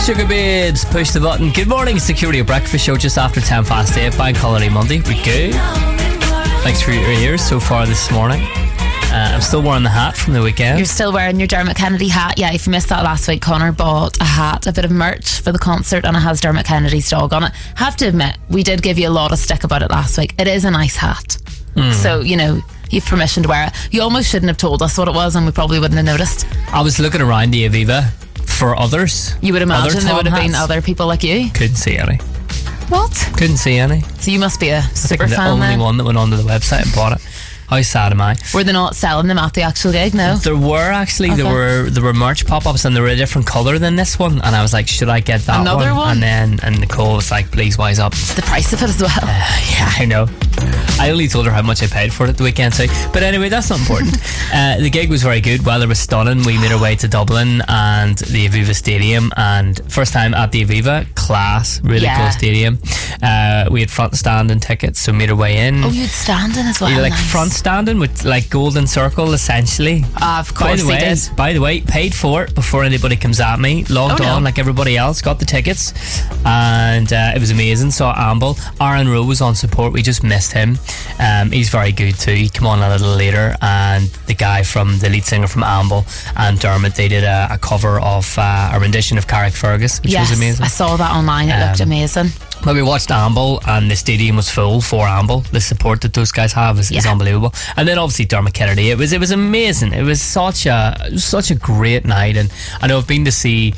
Sugar Babes, push the button. Good morning, it's the Curio Breakfast Show just after 10 past 8, Bank Holiday Monday. We good? Thanks for your ears so far this morning. I'm still wearing the hat from the weekend. You're still wearing your Dermot Kennedy hat. Yeah, if you missed that last week, Connor bought a hat, a bit of merch for the concert, and it has Dermot Kennedy's dog on it. Have to admit, we did give you a lot of stick about it last week. It is a nice hat. So, you know, you've permission to wear it. You almost shouldn't have told us what it was and we probably wouldn't have noticed. I was looking around the Aviva for others. You would imagine there would have been other people like you. Couldn't see any. What? Couldn't see any. So you must be a super I think fan the only one that went onto the website and bought it. How sad am I? Were they not selling them at the actual gig? No. There were actually. Okay. There were merch pop-ups and they were a different colour than this one, and I was like, should I get that Another one? And Nicole was like, please wise up. The price of it as well. Yeah, I know. I only told her how much I paid for it the weekend too. But anyway, that's not important. The gig was very good. Weather was stunning. We made our way to Dublin and the Aviva Stadium, and first time at the Aviva, class, really cool stadium. We had front standing tickets, so made our way in. Oh, you'd standing as well. You like nice. front standing with like golden circle essentially. Of course they did. By the way, paid for it before anybody comes at me. Logged on like everybody else, got the tickets, and it was amazing. Saw Amble. Aaron Rowe was on support. We just missed him. He's very good too. He came on a little later, and the guy from the lead singer from Amble and Dermot, they did a cover of a rendition of Carrickfergus, which was amazing. I saw that online. It looked amazing. But we watched Amble and the stadium was full for Amble. The support that those guys have is unbelievable. And then obviously Dermot Kennedy. It was amazing. It was such a great night. And I know I've been to see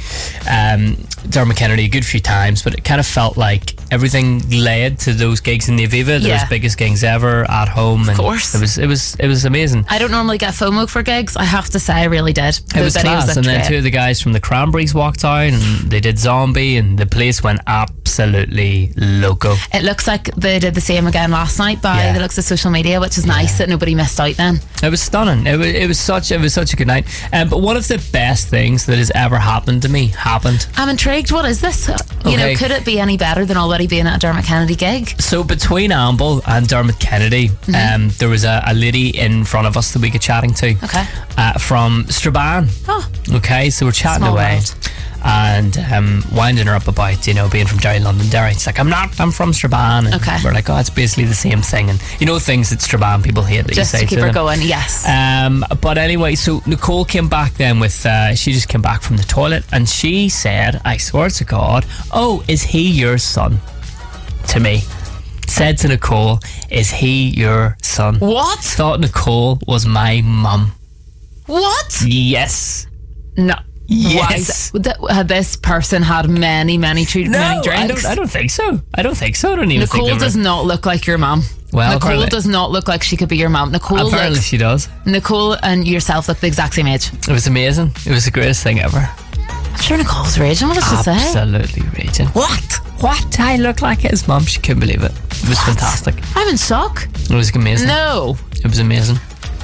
Dermot Kennedy a good few times, but it kind of felt like everything led to those gigs in the Aviva. There was biggest gigs ever at home. Of course. It was amazing. I don't normally get FOMO for gigs. I have to say I really did. It was class. And then two of the guys from the Cranberries walked out and they did Zombie, and the place went absolutely loco. It looks like they did the same again last night by the looks of social media, which is nice that nobody missed out then. It was stunning. It was such a good night. But one of the best things that has ever happened to me happened. I'm intrigued. What is this? You know, could it be any better than already being at a Dermot Kennedy gig? So between Amble and Dermot Kennedy, there was a lady in front of us that we got chatting to. Okay. From Strabane. Oh. Okay, so we're chatting Small away. world. And winding her up about, you know, being from Derry, Londonderry. She's like, I'm from Strabane. And we're like, oh, it's basically the same thing. And you know, things that Strabane people hate that just you say to keep her them going, yes. But anyway, so Nicole came back then with she just came back from the toilet and she said, I swear to God, oh, is he your son? To me. Said to Nicole, is he your son? What? Thought Nicole was my mum. What? Yes. No. Yes. Had this person had many drinks? I don't think so. I don't even Nicole think does not look like your mum. Well, Nicole apparently does not look like she could be your mum. Apparently she does. Nicole and yourself look the exact same age. It was amazing. It was the greatest thing ever. I'm sure Nicole's raging. What did she say? Absolutely raging. What? I look like his mum. She couldn't believe it. It was fantastic. I'm in shock. It was amazing. No. It was amazing.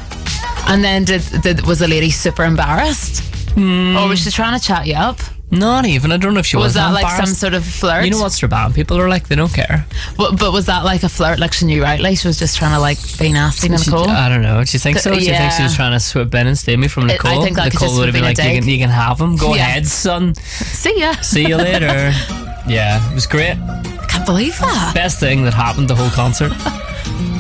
And then was the lady super embarrassed? Or was she trying to chat you up? Not even. I don't know if she was that like some sort of flirt? You know what Strabane people are like? They don't care. But was that like a flirt? Like she knew rightly? She was just trying to like be nasty to Nicole? I don't know. Do you think so? Do you think she was trying to swoop in and steal me from Nicole? I think that Nicole would have been like, you can have him. Go ahead, son. See ya. See you later. Yeah, it was great. I can't believe that. Best thing that happened the whole concert.